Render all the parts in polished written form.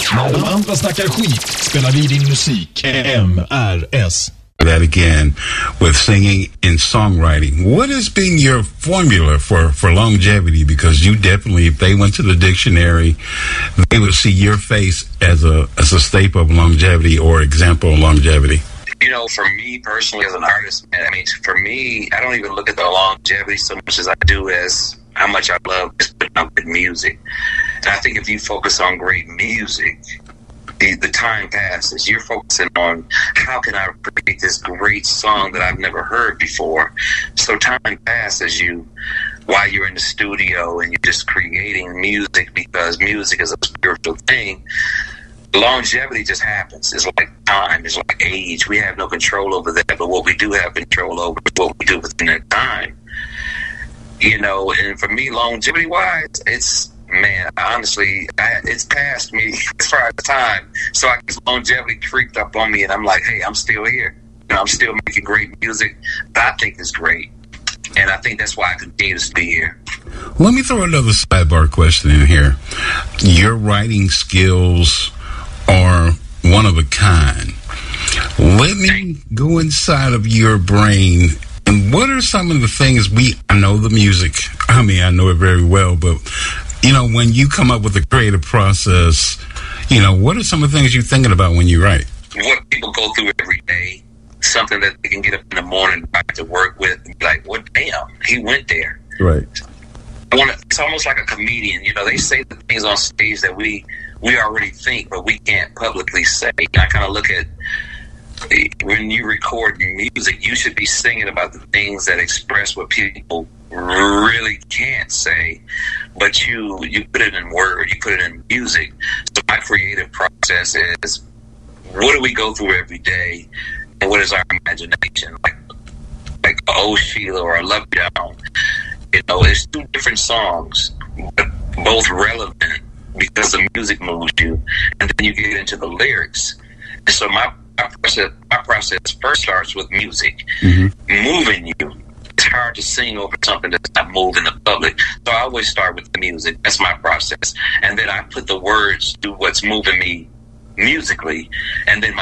När de andra snackar skit spelar vi din musik. MRS. That again with singing and songwriting. What has been your formula for longevity? Because you definitely, if they went to the dictionary, they would see your face as a staple of longevity or example of longevity. You know, for me personally as an artist, man, I mean, for me, I don't even look at the longevity so much as I do as how much I love just putting out good music. And I think if you focus on great music, the time passes. You're focusing on how can I create this great song that I've never heard before. So time passes you while you're in the studio and you're just creating music, because music is a spiritual thing. Longevity just happens. It's like time. It's like age. We have no control over that, but what we do have control over is what we do within that time. You know, and for me, longevity-wise, it's, man, honestly, it's past me as far as time. So I guess longevity creeped up on me, and I'm like, hey, I'm still here. You know, I'm still making great music that I think is great. And I think that's why I continue to be here. Let me throw another sidebar question in here. Your writing skills are one of a kind. Let me go inside of your brain. And what are some of the things I know the music. I mean, I know it very well, but, you know, when you come up with a creative process, you know, what are some of the things you're thinking about when you write? What people go through every day, something that they can get up in the morning back to work with and be like, what, damn, he went there. Right. It's almost like a comedian. You know, they say the things on stage that we already think, but we can't publicly say. I kind of look at, when you record music, you should be singing about the things that express what people really can't say, but you put it in word, you put it in music. So my creative process is, what do we go through every day, and what is our imagination? Like Oh Sheila or I Love You Down. You know, it's two different songs, but both relevant because the music moves you, and then you get into the lyrics. And so my process first starts with music, moving you. It's hard to sing over something that's not moving the public. So I always start with the music. That's my process. And then I put the words to what's moving me musically. And then my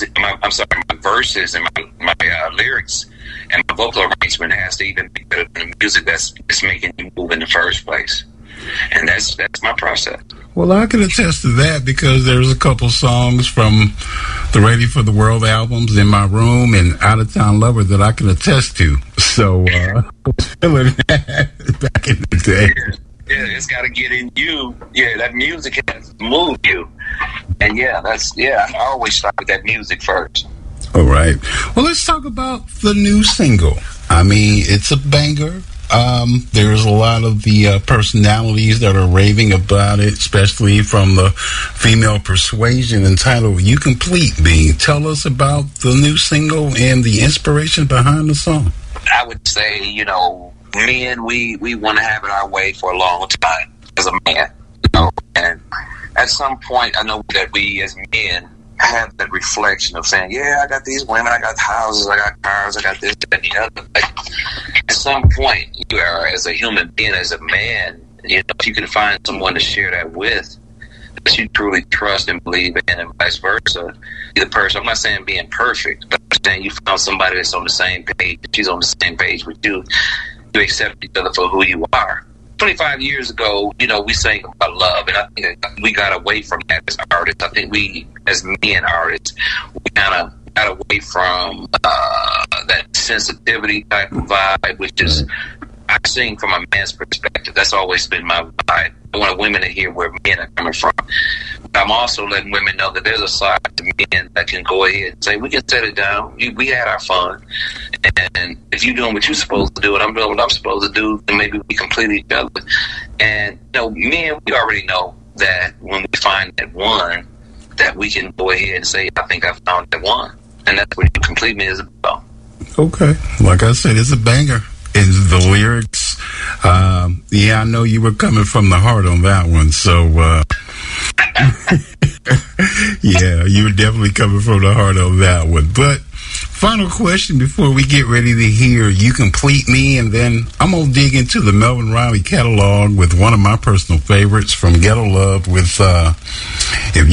verses and my lyrics and my vocal arrangement has to even be better than the music that's making you move in the first place. And that's my process. Well, I can attest to that because there's a couple songs from the Ready for the World albums in my room and Out of Town Lover that I can attest to. So I was feeling that back in the day. Yeah, it's got to get in you. Yeah, that music has to move you. And I always start with that music first. All right. Well, let's talk about the new single. I mean, it's a banger. There's a lot of the personalities that are raving about it, especially from the female persuasion, entitled You Complete Me. Tell us about the new single and the inspiration behind the song. I would say, you know, men, we want to have it our way for a long time as a man, you know, and at some point I know that we as men have that reflection of saying, yeah, I got these women, I got houses, I got cars, I got this, that, and the other. Like, at some point, you are, as a human being, as a man, you know, if you can find someone to share that with, that you truly trust and believe in, and vice versa, the person, I'm not saying being perfect, but I'm saying you found somebody that's on the same page, she's on the same page with you, you accept each other for who you are. 25 years ago, you know, we sang about love, and I think we got away from that as artists. I think we, as men artists, we kind of got away from that sensitivity type of vibe, which is, I sing from a man's perspective. That's always been my vibe. I want women to hear where men are coming from. But I'm also letting women know that there's a side to men that can go ahead and say, we can set it down. We had our fun. And if you're doing what you're supposed to do and I'm doing what I'm supposed to do, then maybe we complete each other. And, you know, men, we already know that when we find that one, that we can go ahead and say, I think I found that one. And that's what You Complete Me is about. Okay. Like I said, it's a banger. And the lyrics, I know you were coming from the heart on that one. So, yeah, you were definitely coming from the heart on that one. But final question before we get ready to hear You Complete Me, and then I'm going to dig into the Melvin Riley catalog with one of my personal favorites from Ghetto Love with